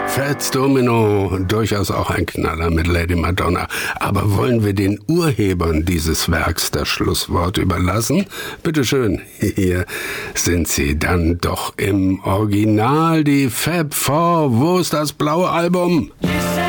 Fats Domino, durchaus auch ein Knaller mit Lady Madonna. Aber wollen wir den Urhebern dieses Werks das Schlusswort überlassen? Bitte schön, hier sind sie dann doch im Original, die Fab Four. Wo ist das blaue Album?